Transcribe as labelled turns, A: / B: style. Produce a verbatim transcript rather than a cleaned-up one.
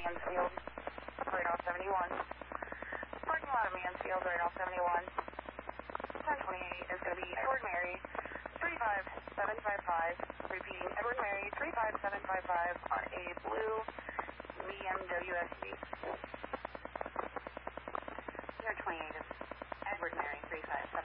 A: Mansfield, right off seventy-one. Parking lot of Mansfield, right off seventy-one. ten twenty-eight is going to be Edward Mary, three five seven five five. Repeating, Edward Mary, three five seven five five on a blue B M W S U V. Sierra twenty-eight is Edward Mary, three five